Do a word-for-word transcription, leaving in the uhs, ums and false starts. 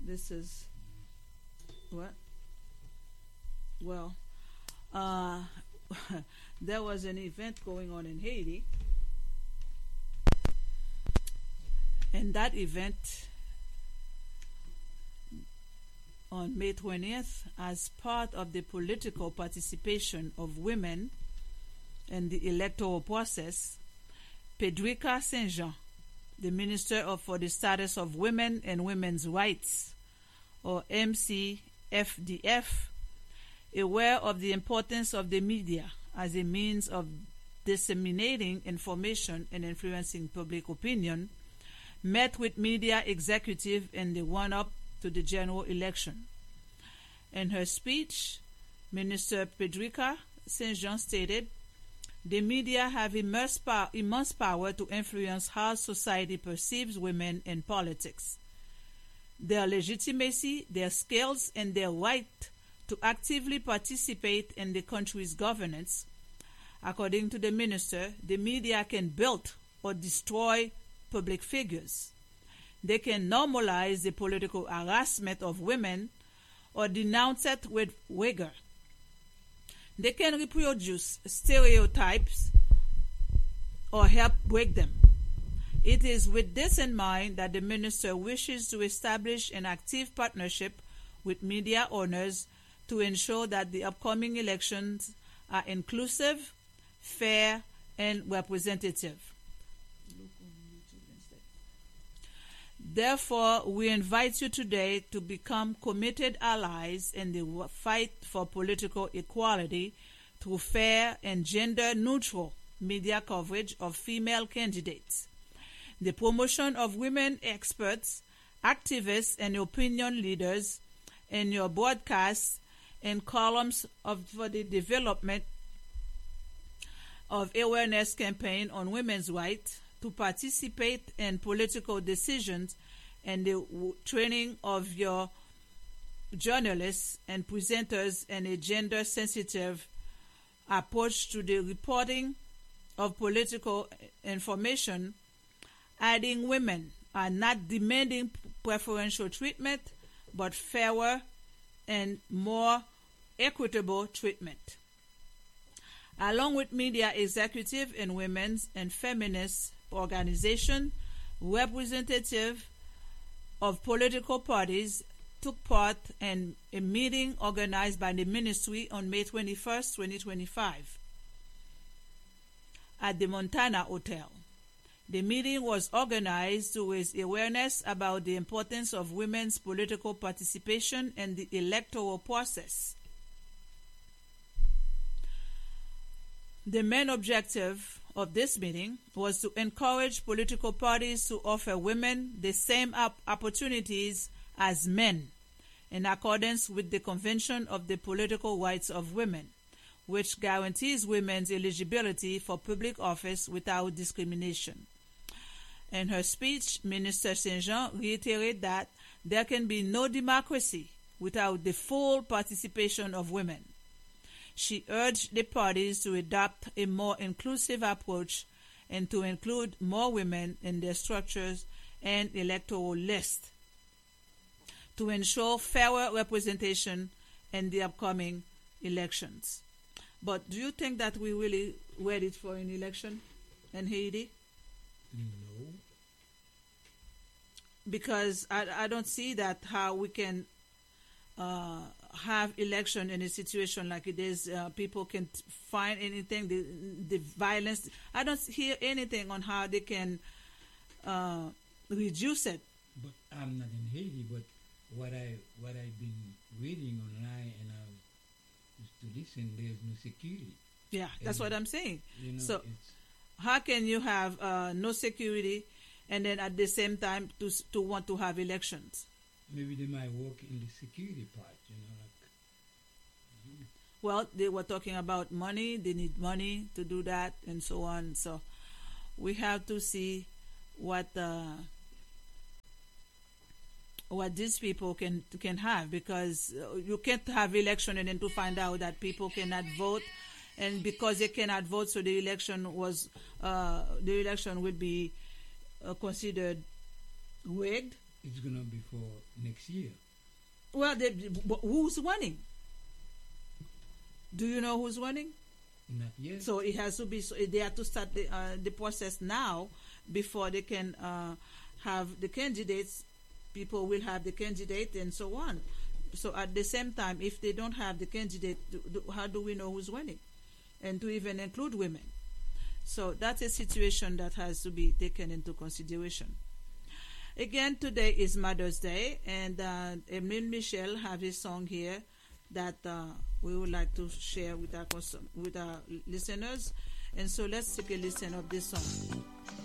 this is what? Well, uh, there was an event going on in Haiti, and that event on May twentieth, as part of the political participation of women in the electoral process, Pedrika Saint-Jean, the Minister of, for the Status of Women and Women's Rights, or M C F D F, aware of the importance of the media as a means of disseminating information and influencing public opinion, met with media executives in the run-up to the general election. In her speech, Minister Pedrika Saint-Jean stated, "The media have immense power, immense power to influence how society perceives women in politics. Their legitimacy, their skills, and their right to actively participate in the country's governance. According to the minister, the media can build or destroy public figures. They can normalize the political harassment of women or denounce it with rigor. They can reproduce stereotypes or help break them. It is with this in mind that the minister wishes to establish an active partnership with media owners to ensure that the upcoming elections are inclusive, fair, and representative. Therefore, we invite you today to become committed allies in the fight for political equality through fair and gender-neutral media coverage of female candidates, the promotion of women experts, activists, and opinion leaders in your broadcasts and columns of, for the development of awareness campaign on women's rights to participate in political decisions and the w- training of your journalists and presenters in a gender-sensitive approach to the reporting of political information, adding women are not demanding preferential treatment, but fairer and more equitable treatment. Along with media executive and women's and feminist organization, representative of political parties took part in a meeting organized by the ministry on May twenty-first, twenty twenty-five at the Montana Hotel. The meeting was organized to raise awareness about the importance of women's political participation in the electoral process. The main objective of this meeting was to encourage political parties to offer women the same op- opportunities as men, in accordance with the Convention of the Political Rights of Women, which guarantees women's eligibility for public office without discrimination. In her speech, Minister Saint-Jean reiterated that there can be no democracy without the full participation of women. She urged the parties to adopt a more inclusive approach and to include more women in their structures and electoral lists to ensure fairer representation in the upcoming elections. But do you think that we're really ready for an election in Haiti? No. Because I, I don't see that how we can uh, have election in a situation like it is. Uh, people can t- find anything, the, the violence. I don't hear anything on how they can uh, reduce it. But I'm not in Haiti, but what, I, what I've been reading online and I used to listen, there's no security. Yeah, that's and, what I'm saying. You know, so it's, how can you have uh, no security and then at the same time to to want to have elections? Maybe they might work in the security part, you know. Like, well, they were talking about money. They need money to do that and so on. So we have to see what uh, what these people can can have, because you can't have election and then to find out that people cannot vote. And because they cannot vote, so the election was uh, the election would be uh, considered rigged. it's gonna be for next year. Well, they, but who's winning? Do you know who's winning? Not yet. So it has to be. So they have to start the uh, the process now before they can uh, have the candidates. People will have the candidate and so on. So at the same time, if they don't have the candidate, do, do, how do we know who's winning? And to even include women. So that's a situation that has to be taken into consideration. Again, today is Mother's Day, and uh, Emile Michel have a song here that uh, we would like to share with our, with our listeners. And so let's take a listen of this song.